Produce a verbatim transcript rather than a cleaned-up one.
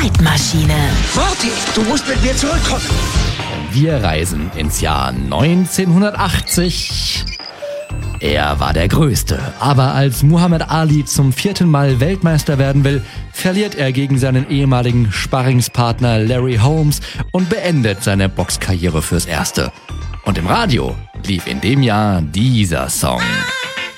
Zeitmaschine. Marty, du musst mit mir zurückkommen. Wir reisen ins Jahr neunzehnhundertachtzig. Er war der Größte, aber als Muhammad Ali zum vierten Mal Weltmeister werden will, verliert er gegen seinen ehemaligen Sparringspartner Larry Holmes und beendet seine Boxkarriere fürs Erste. Und im Radio lief in dem Jahr dieser Song.